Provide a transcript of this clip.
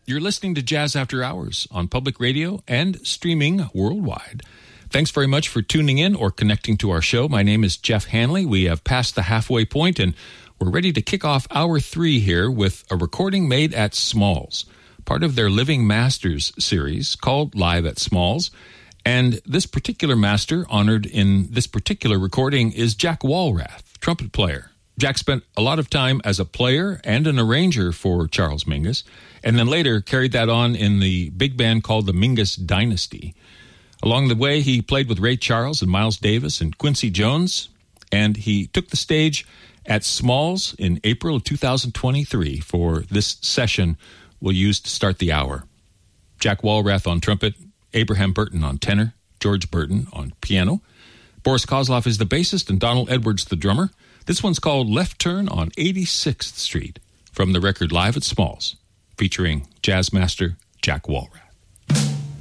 You're listening to Jazz After Hours on public radio and streaming worldwide. Thanks very much for tuning in or connecting to our show. My name is Jeff Hanley. We have passed the halfway point, and we're ready to kick off Hour 3 here with a recording made at Smalls, part of their Living Masters series called Live at Smalls. And this particular master honored in this particular recording is Jack Walrath, trumpet player. Jack spent a lot of time as a player and an arranger for Charles Mingus, and then later carried that on in the big band called the Mingus Dynasty. Along the way, he played with Ray Charles and Miles Davis and Quincy Jones, and he took the stage at Smalls in April of 2023 for this session we'll use to start the hour. Jack Walrath on trumpet, Abraham Burton on tenor, George Burton on piano. Boris Kozlov is the bassist and Donald Edwards the drummer. This one's called Left Turn on 86th Street from the record Live at Smalls, featuring jazz master Jack Walrath.